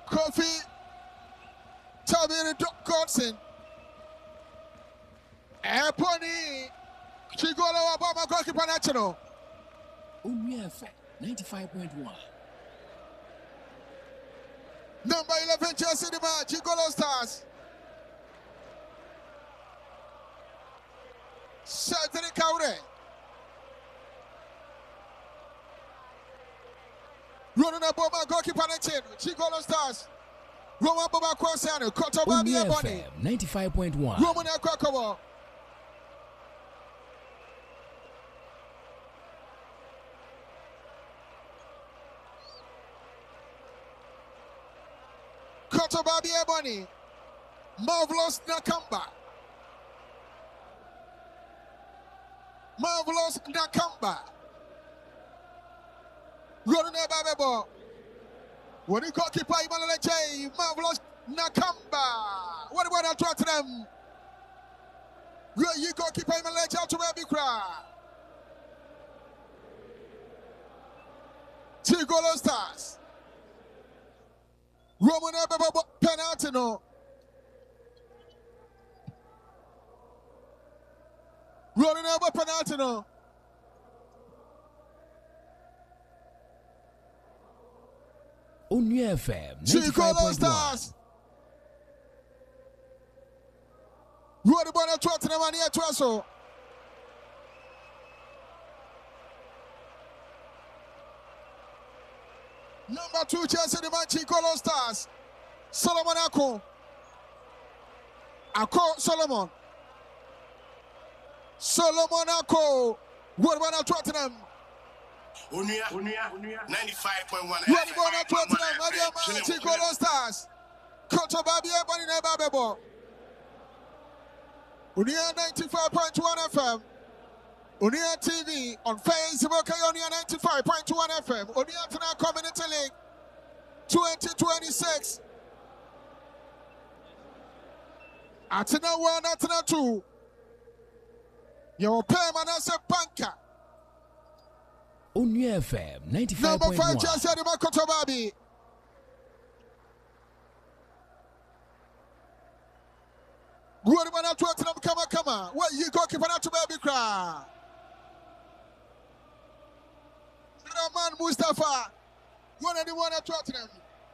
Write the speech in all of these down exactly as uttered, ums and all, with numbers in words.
Kofi Tabiri Godson. Eponi Chigolo Obama goalkeeper national. Uniefe ninety-five point one. Number eleven Chelsea the man Chigolo Stars. Cedric Kaure. Running a bomber goalkeeper national. Chigolo Stars. Roman Boba Kwasano. Kotobabi Ebony. ninety-five point one. Roman Akwakawa. Kotobabi Ebony. Marvelous Nakamba. Marvelous Nakamba. Running a babebo. When you goalkeeper Emmanuel J. Marvelous Nakamba. What about that Tottenham? You goalkeeper Emmanuel J. to baby cry. Chigolo Stars. Roman Ebebo penalty no. Rolling over penalty no. Unie F M Chigolo Stars. Road about a Tottenham and here to us. Number two Chelsea the man Chigolo Stars. Solomon Ako. Ako Solomon. Solomon Ako. What about a Tottenham? Unia, Unia, Unia, ninety-five point one. What about a Tottenham? Adiama Chigolo Stars. Kotobabi Ebony Nebabebo. Unia ninety-five point one F M. Unia T V on Facebook, Unia ninety-five point one F M. Unia Tana Community League twenty twenty-six. Atina one, Atina two. Your payment as a banker. Unia F M ninety-five point one. Number five, Chelsea Adima Kotobabi. Good man at Tottenham, come on, come on. What you go keep on to baby cry? Rahman Mustafa. One and one at Tottenham.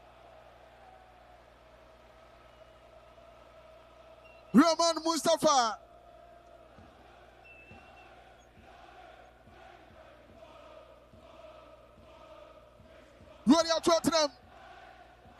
Rahman Mustafa. Ready at Tottenham.